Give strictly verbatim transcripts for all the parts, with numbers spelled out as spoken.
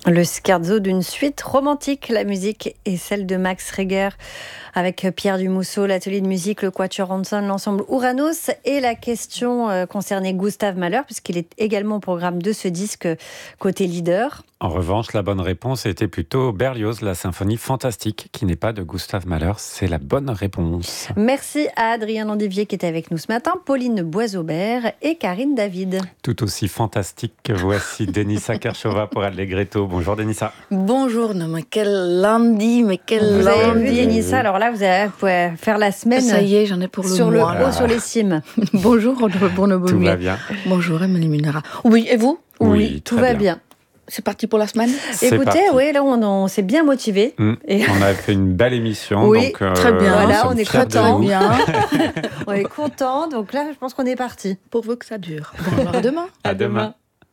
Le scherzo d'une suite romantique, la musique est celle de Max Reger avec Pierre Dumousseau, l'atelier de musique, le Quatuor Hanson, l'ensemble Ouranos et la question euh, concernait Gustave Mahler puisqu'il est également au programme de ce disque côté leader. En revanche, la bonne réponse était plutôt Berlioz, la symphonie fantastique, qui n'est pas de Gustave Mahler. C'est la bonne réponse. Merci à Adrien Landivier qui était avec nous ce matin, Pauline Boisaubert et Karine David. Tout aussi fantastique que voici Denissa Kershova pour Allegretto. Bonjour Denissa. Bonjour, non, mais quel lundi, mais quel Vous lundi. avez vu Denissa, alors là vous, avez, vous pouvez faire la semaine. Ça y est, j'en ai pour le sur mois. le haut, Ah. sur les cimes. Bonjour, Bruno Tout Baumier. va bien. Bonjour, Émilie Munera. Oui, et vous? Oui, tout très va bien. bien. C'est parti pour la semaine? C'est Écoutez, parti. oui, là on, on s'est bien motivé. Mmh. Et... On a fait une belle émission. Oui, donc, euh, très bien. nous Voilà, sommes on est fiers de contents. vous. Bien, on est content, donc là je pense qu'on est parti. pourvu que ça dure. Bon, alors à demain. À demain.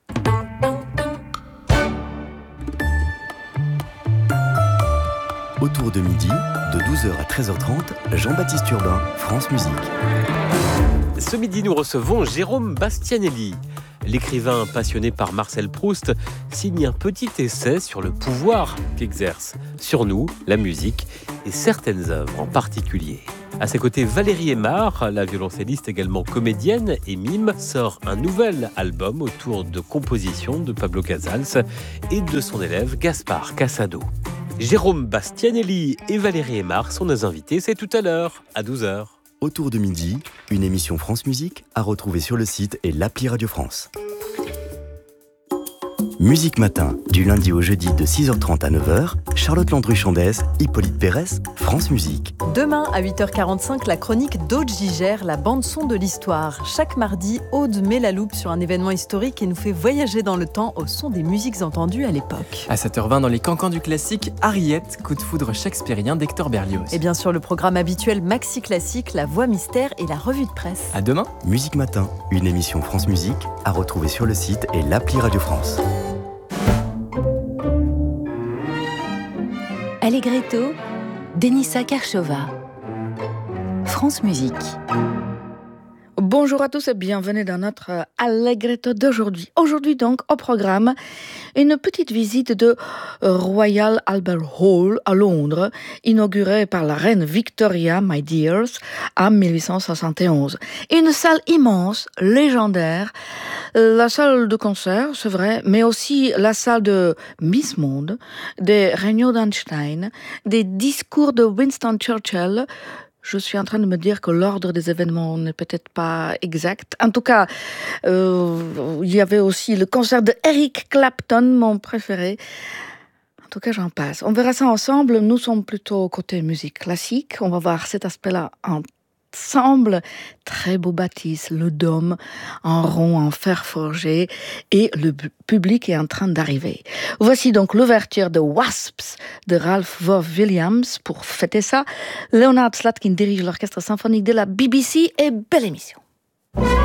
Autour de midi, de douze heures à treize heures trente, Jean-Baptiste Urbain, France Musique. Ce midi, nous recevons Jérôme Bastianelli. L'écrivain passionné par Marcel Proust signe un petit essai sur le pouvoir qu'exerce sur nous, la musique et certaines œuvres en particulier. À ses côtés, Valérie Aymar, la violoncelliste également comédienne et mime, sort un nouvel album autour de compositions de Pablo Casals et de son élève Gaspard Casado. Jérôme Bastianelli et Valérie Aymar sont nos invités, c'est tout à l'heure, à douze heures. Autour de midi, une émission France Musique à retrouver sur le site et l'appli Radio France. Musique Matin, du lundi au jeudi de six heures trente à neuf heures, Charlotte Landru-Chandès, Hippolyte Pérès, France Musique. Demain à huit heures quarante-cinq, la chronique d'Aude Gigère, la bande-son de l'histoire. Chaque mardi, Aude met la loupe sur un événement historique et nous fait voyager dans le temps au son des musiques entendues à l'époque. À sept heures vingt, dans les cancans du classique, Harriet, coup de foudre shakespearien d'Hector Berlioz. Et bien sûr, le programme habituel Maxi Classique, la voix mystère et la revue de presse. À demain. Musique Matin, une émission France Musique à retrouver sur le site et l'appli Radio France. Allegretto, Denissa Kershova. France Musique. Bonjour à tous et bienvenue dans notre Allegretto d'aujourd'hui. Aujourd'hui donc, au programme, une petite visite de Royal Albert Hall à Londres, inaugurée par la reine Victoria, my dears, en mille huit cent soixante et onze. Une salle immense, légendaire, la salle de concert, c'est vrai, mais aussi la salle de Miss Monde, des réunions d'Einstein, des discours de Winston Churchill. Je suis en train de me dire que l'ordre des événements n'est peut-être pas exact. En tout cas, euh, il y avait aussi le concert de Eric Clapton, mon préféré. En tout cas, j'en passe. On verra ça ensemble. Nous sommes plutôt côté musique classique. On va voir cet aspect-là ensemble. Très beau bâtisse, le dôme en rond, en fer forgé, et le public est en train d'arriver. Voici donc l'ouverture de Wasps de Ralph Vaughan Williams. Pour fêter ça, Leonard Slatkin dirige l'orchestre symphonique de la B B C et belle émission.